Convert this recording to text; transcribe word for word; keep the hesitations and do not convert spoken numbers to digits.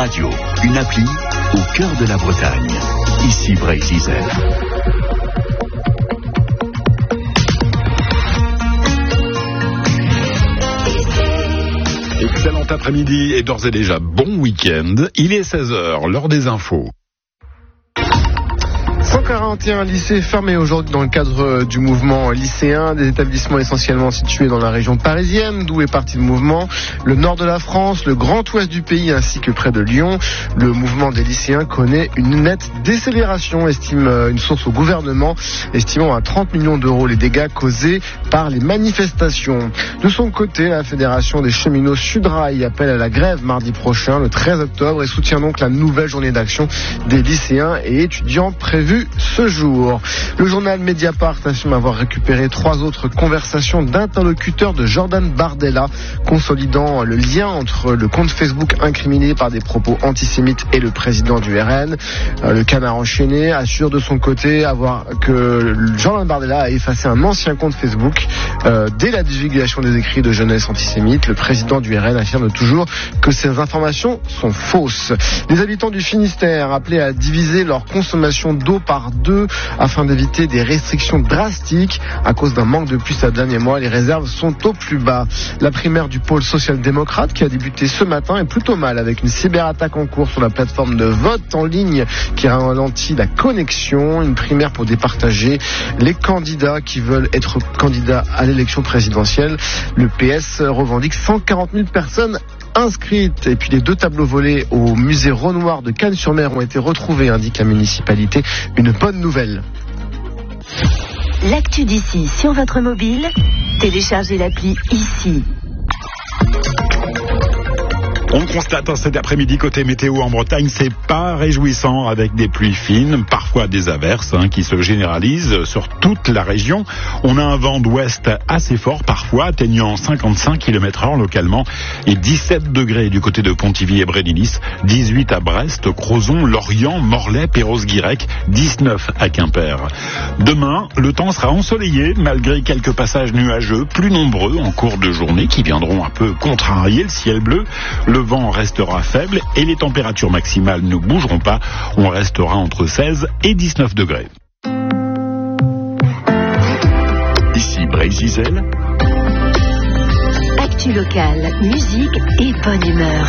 radio, une appli au cœur de la Bretagne. Ici Brésil. Excellent après-midi et d'ores et déjà bon week-end. Il est seize heures, l'heure des infos. cent quarante et un lycées fermés aujourd'hui dans le cadre du mouvement lycéen, des établissements essentiellement situés dans la région parisienne, d'où est parti le mouvement, le nord de la France, le grand ouest du pays ainsi que près de Lyon. Le mouvement des lycéens connaît une nette décélération, estime une source au gouvernement, estimant à trente millions d'euros les dégâts causés par les manifestations. De son côté, la Fédération des cheminots Sudrail appelle à la grève mardi prochain, le treize octobre, et soutient donc la nouvelle journée d'action des lycéens et étudiants prévue ce jour. Le journal Mediapart assume avoir récupéré trois autres conversations d'interlocuteurs de Jordan Bardella, consolidant le lien entre le compte Facebook incriminé par des propos antisémites et le président du R N. Le Canard enchaîné assure de son côté avoir que Jordan Bardella a effacé un ancien compte Facebook euh, dès la divulgation des écrits de jeunesse antisémite. Le président du R N affirme toujours que ces informations sont fausses. Les habitants du Finistère appelés à diviser leur consommation d'eau par deux afin d'éviter des restrictions drastiques. À cause d'un manque de pluie ces derniers mois, les réserves sont au plus bas. La primaire du pôle social-démocrate qui a débuté ce matin est plutôt mal, avec une cyberattaque en cours sur la plateforme de vote en ligne qui ralentit la connexion. Une primaire pour départager les candidats qui veulent être candidats à l'élection présidentielle. Le P S revendique cent quarante mille personnes inscrites. Et puis les deux tableaux volés au musée Renoir de Cannes-sur-Mer ont été retrouvés, indique la municipalité. Une bonne nouvelle. L'actu d'ici sur votre mobile, téléchargez l'appli ici. On constate cet après-midi côté météo en Bretagne, c'est pas réjouissant avec des pluies fines, parfois des averses hein, qui se généralisent sur toute la région. On a un vent d'ouest assez fort parfois, atteignant cinquante-cinq kilomètres heure localement et dix-sept degrés du côté de Pontivy et Brédilis, dix-huit à Brest, Crozon, Lorient, Morlaix, Perros-Guirec, dix-neuf à Quimper. Demain, le temps sera ensoleillé malgré quelques passages nuageux plus nombreux en cours de journée qui viendront un peu contrarier le ciel bleu. Le vent restera faible et les températures maximales ne bougeront pas. On restera entre seize et dix-neuf degrés. Ici Brésil. Actu locale, musique et bonne humeur.